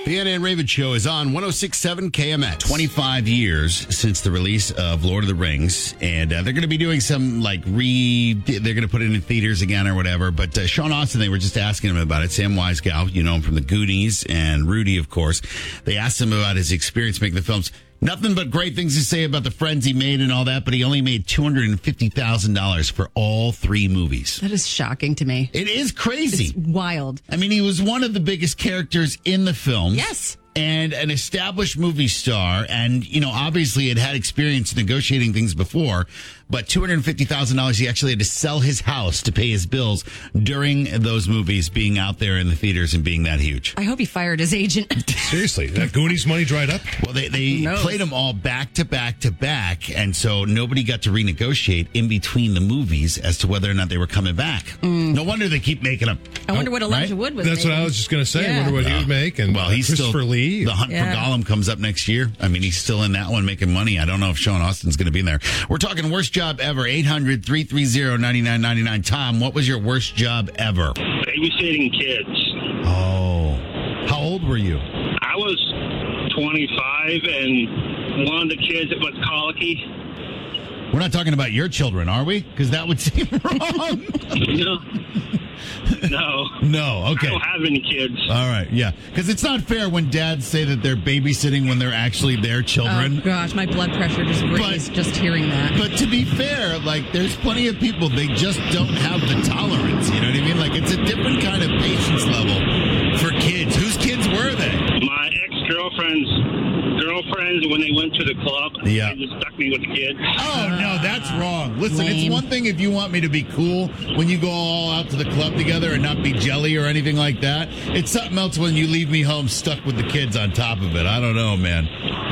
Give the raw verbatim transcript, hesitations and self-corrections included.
The Anna and Raven Show is on one oh six point seven K M X. twenty-five years since the release of Lord of the Rings, and uh, they're going to be doing some, like, re... They're going to put it in theaters again or whatever, but uh, Sean Austin, they were just asking him about it. Sam Weisgau, you know him from the Goonies, and Rudy, of course. They asked him about his experience making the films. Nothing but great things to say about the friends he made and all that, but he only made two hundred fifty thousand dollars for all three movies. That is shocking to me. It is crazy. It's wild. I mean, he was one of the biggest characters in the films. Yes. And an established movie star. And, you know, obviously had had experience negotiating things before. But two hundred fifty thousand dollars, he actually had to sell his house to pay his bills during those movies being out there in the theaters and being that huge. I hope he fired his agent. Seriously, that Goonies money dried up? Well, they, they played them all back to back to back. And so nobody got to renegotiate in between the movies as to whether or not they were coming back. Mm. No wonder they keep making them. I wonder what Elijah right? Wood was That's making. what I was just going to say. Yeah. I wonder what Uh, he would make. And well, he's Christopher still, Lee. The Hunt Yeah. for Gollum comes up next year. I mean, he's still in that one making money. I don't know if Sean Austin's going to be in there. We're talking worst job ever. eight hundred, three three zero, nine nine nine nine. Tom, what was your worst job ever? Babysitting kids. Oh. How old were you? I was twenty-five, and one of the kids that was colicky. We're not talking about your children, are we? Because that would seem wrong. No. No. No, okay. I don't have any kids. All right, yeah. Because it's not fair when dads say that they're babysitting when they're actually their children. Oh, gosh, my blood pressure just raised But- just hearing that. But to be fair, like, there's plenty of people, they just don't have the tolerance. You know what I mean? Like, it's a different kind of patience level for kids. Whose kids were they? My ex-girlfriend's girlfriends, when they went to the club, Yeah. they just stuck me with the kids. Oh, no, that's wrong. Listen, Lame. it's one thing if you want me to be cool when you go all out to the club together and not be jelly or anything like that. It's something else when you leave me home stuck with the kids on top of it. I don't know, man.